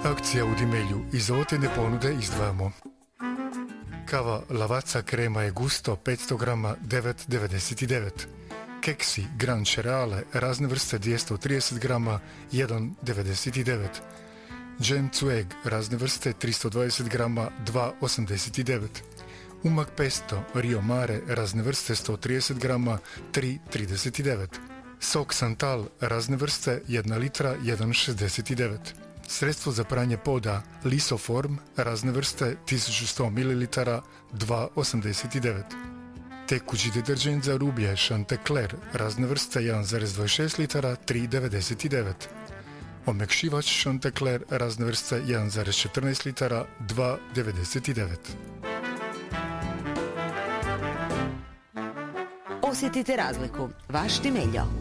Akcija u Dimelju. Iz ovotene ponude izdvajamo kava Lavazza krema je gusto 500 grama 9,99. Keksi Gran Cereale razne vrste 230 grama 1,99. Džem Zueg razne vrste 320 grama 2,89. Umak pesto Rio Mare razne vrste 130 grama 3,39. Sok Santal razne vrste 1 litra 1,69. Sredstvo za pranje poda Lisoform razne vrste 1100 ml 2,89. Tekući deterđent za rublje Chanticleer razne vrste 1,26 litara 3,99. Omekšivač Chanticleer razne vrste 1,14 litara 2,99. Osjetite razliku. Vaš Dimeljo.